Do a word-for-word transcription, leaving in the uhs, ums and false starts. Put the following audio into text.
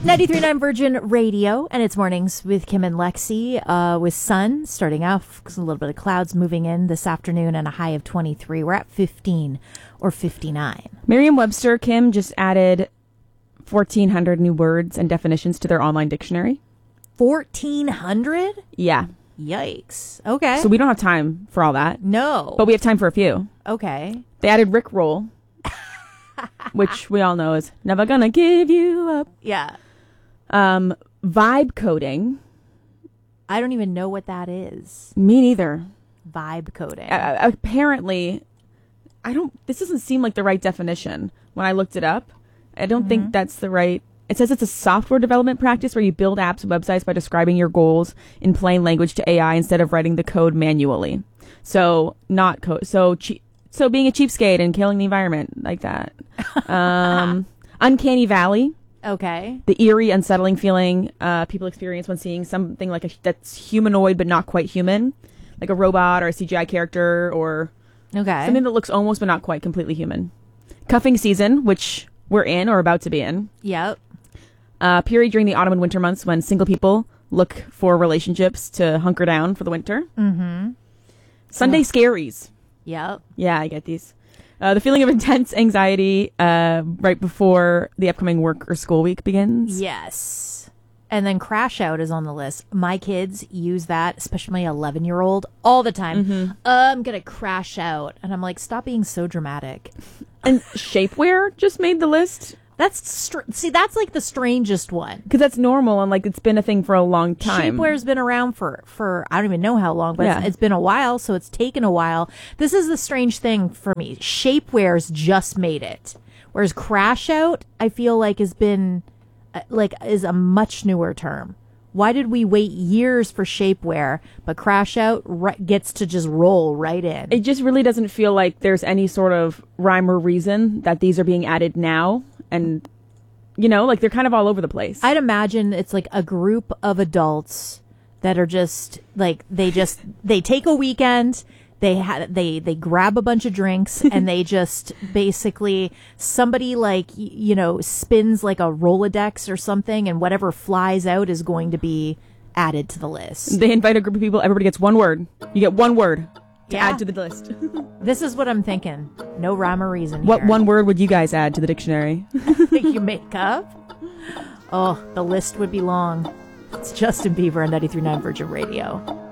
ninety-three point nine Virgin Radio, and it's mornings with Kim and Lexi, uh, with sun starting off, a little bit of clouds moving in this afternoon, and a high of twenty-three. We're at fifteen or fifty-nine. Merriam-Webster, Kim, just added fourteen hundred new words and definitions to their online dictionary. fourteen hundred? Yeah. Yikes. Okay. So we don't have time for all that. No. But we have time for a few. Okay. They added Rickroll, which we all know is never gonna give you up. Yeah. Um, vibe coding. I don't even know what that is. Me neither. Vibe coding. Uh, apparently, I don't, this doesn't seem like the right definition. When I looked it up, I don't mm-hmm. think that's the right. It says it's a software development practice where you build apps and websites by describing your goals in plain language to A I instead of writing the code manually. So not code. So che- so being a cheapskate and killing the environment like that. Um, Uncanny Valley. Okay. The eerie, unsettling feeling uh, people experience when seeing something like a, that's humanoid but not quite human, like a robot or a C G I character or okay. something that looks almost but not quite completely human. Cuffing season, which we're in or about to be in. Yep. Uh, period during the autumn and winter months when single people look for relationships to hunker down for the winter. Mm-hmm. Sunday oh. scaries. Yep. Yeah, I get these. Uh, the feeling of intense anxiety uh, right before the upcoming work or school week begins. Yes. And then crash out is on the list. My kids use that, especially my eleven-year-old, all the time. Mm-hmm. Uh, I'm going to crash out. And I'm like, stop being so dramatic. And shapewear just made the list. That's str- see, that's like the strangest one. Because that's normal and like it's been a thing for a long time. Shapewear's been around for, for I don't even know how long, but yeah. it's, it's been a while, so it's taken a while. This is the strange thing for me. Shapewear's just made it. Whereas crash out, I feel like has been, uh, like, is a much newer term. Why did we wait years for shapewear, but crash out right, gets to just roll right in? It just really doesn't feel like there's any sort of rhyme or reason that these are being added now. And, you know, like they're kind of all over the place. I'd imagine it's like a group of adults that are just like, they just, they take a weekend, they ha- they, they grab a bunch of drinks and they just basically, somebody like, y- you know, spins like a Rolodex or something and whatever flies out is going to be added to the list. They invite a group of people, everybody gets one word. You get one word to yeah. add to the list. This is what I'm thinking. No rhyme or reason What here. one word would you guys add to the dictionary? You make up? Oh, the list would be long. It's Justin Bieber on ninety-three point nine Virgin Radio.